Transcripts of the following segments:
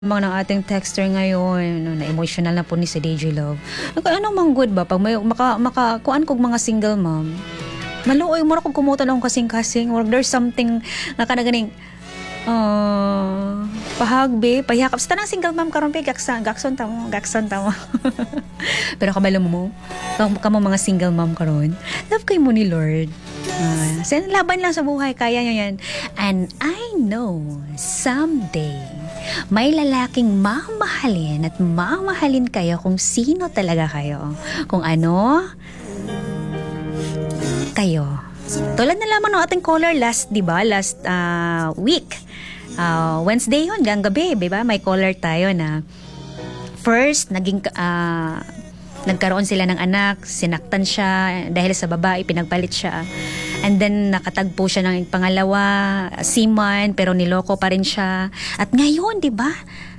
Mga ng ating texter ngayon, no, na emotional na po ni si DJ Love. Ano mang good ba? Pag may kuan kog mga single mom, maluoy mo ra kog kumutan akong kasing-kasing. Or there's something na kanaganing, pahagbe, pahiyakap. Sa tanang single mom karon pe, gakson tamo. Pero kabalo mo, kamo mga single mom karon, love kay mo ni Lord. Laban lang sa buhay, kaya nyo yan. And I know, someday, may lalaking mamahalin at mamahalin kayo kung sino talaga kayo. Kung ano, kayo. Tulad na lamang ng ating caller last, di ba? Last week. Wednesday yun, hanggang gabi, diba? May caller tayo na first, nagkaroon sila ng anak, sinaktan siya dahil sa babae, pinagpalit siya. And then, nakatagpo siya ng pangalawa, seaman, pero niloko pa rin siya. At ngayon, di ba?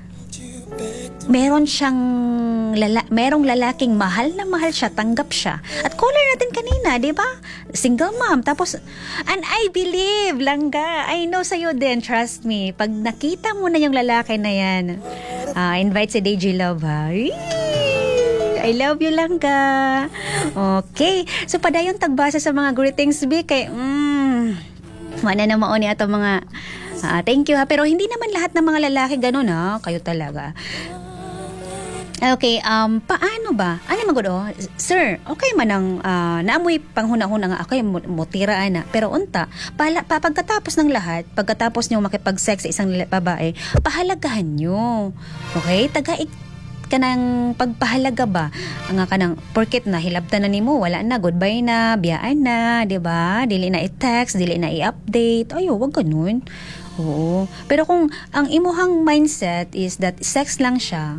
Merong lalaking mahal na mahal siya, tanggap siya. At caller natin kanina, di ba? Single mom. Tapos, and I believe, Langga, I know sa'yo din, trust me. Pag nakita mo na yung lalaki na yan, invite si DJ Love, ha? I love you, Langga. Okay. So, padayon tagbasa sa mga greetings, B. Kay, mana na maoni ato mga, thank you, ha. Pero hindi naman lahat ng mga lalaki ganun, ha. Kayo talaga. Okay, paano ba? Ano magudo? Sir, okay man ang naamoy panghuna-huna nga ako yung mutiraan na. Pero unta, pagkatapos ng lahat, pagkatapos niyo makipag-sex sa isang babae, pahalagahan niyo. Okay? Kanang pagpahalaga ba ang kanang porket na hilabtan na nimo, wala na, goodbye na, biyaan na, di ba? Dili na i-text, dili na i-update. Ayo, wag ganun. Oo. Pero kung ang imuhang mindset is that sex lang siya,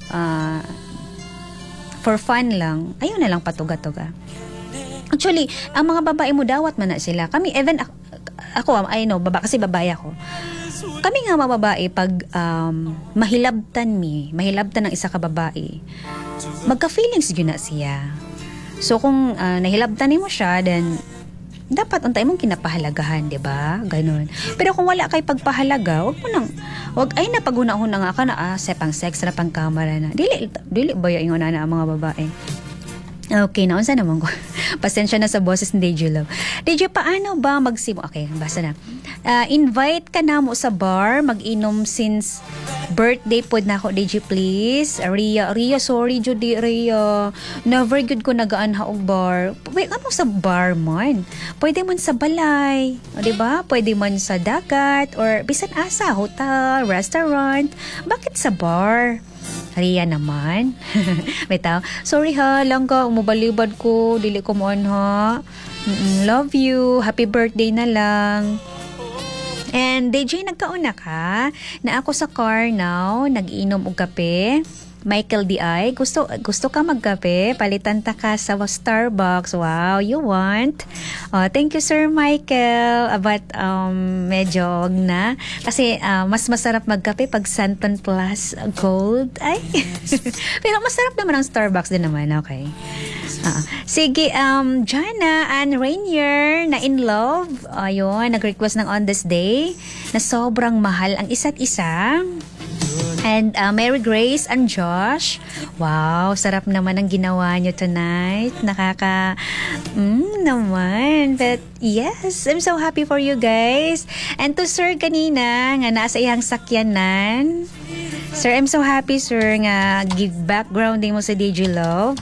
for fun lang, ayaw na lang patuga-tuga. Actually, ang mga babae mo dawat man na sila. Kami, even ako, I know, kasi babae ako. Kami nga mga babae, pag mahilabtan ng isa ka babae, magka-feelings yun na siya. So, kung nahilabtan mo siya, then, dapat untay mong kinapahalagahan, di ba? Ganun. Pero kung wala kay pagpahalaga, wag ay napaguna-una nga ka na, sepang sex na pang kamera na. Dili ba yung una na ang mga babae? Okay, naunsa naman ko. Pasensya na sa boses ni DJ Love. DJ, paano ba okay, basta na. Invite ka na mo sa bar, mag-inom since birthday pod na ako, DJ, please. Ria, sorry, Judy, Ria. Never good ko nagaan og bar. Wait, ano sa bar man? Pwede man sa balay, o diba? Pwede man sa dagat, or bisan asa, hotel, restaurant. Bakit sa bar? Ria naman. Bitaw. Sorry ha, Langga, umubalibad ko, dili ko mo ha. Love you. Happy birthday na lang. And DJ, nagkauna ka na ako sa car now, nag-inom og kape. Michael D.I. Gusto ka magkape? Palitan ta ka sa Starbucks. Wow, you want? Thank you, Sir Michael. But medyo wag na. Kasi mas masarap magkape pag Santon Plus Gold. Ay. Pero masarap naman ang Starbucks din naman. Okay. Sige, Jana and Rainier na in love. Ayun, nag-request ng On This Day na sobrang mahal ang isa't isa. And Mary Grace and Josh. Wow, sarap naman ang ginawa nyo tonight. Naman. But yes, I'm so happy for you guys. And to Sir kanina, nga nasa iyang sakyanan. Sir, I'm so happy, sir, nga give backgrounding mo sa DJ Love.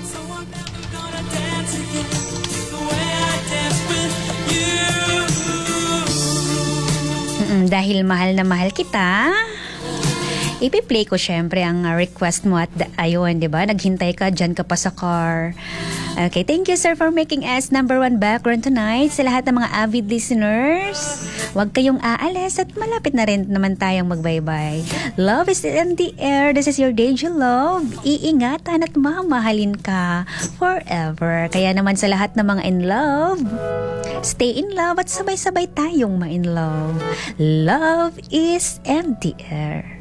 Dahil mahal na mahal kita, ipi-play ko syempre ang request mo at ayun, di ba? Naghintay ka, dyan ka pa sa car. Okay, thank you, sir, for making us number 1 background tonight. Sa lahat ng mga avid listeners, huwag kayong aalis at malapit na rin naman tayong mag-bye-bye. Love is in the air. This is your DJ Love. Iingatan at mamahalin ka forever. Kaya naman sa lahat ng mga in love, stay in love at sabay-sabay tayong ma-in love. Love is in the air.